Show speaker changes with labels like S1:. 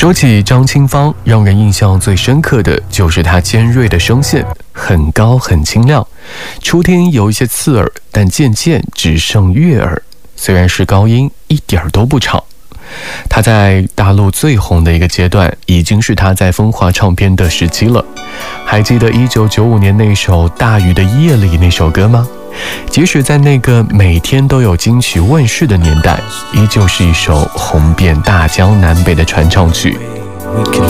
S1: 说起张清芳，让人印象最深刻的就是她尖锐的声线，很高很清亮，初听有一些刺耳，但渐渐只剩悦耳。虽然是高音，一点都不吵。她在大陆最红的一个阶段，已经是她在风华唱片的时期了。还记得1995年那首《大雨的夜里》那首歌吗？即使在那个每天都有金曲问世的年代，依旧是一首红遍大江南北的传唱曲。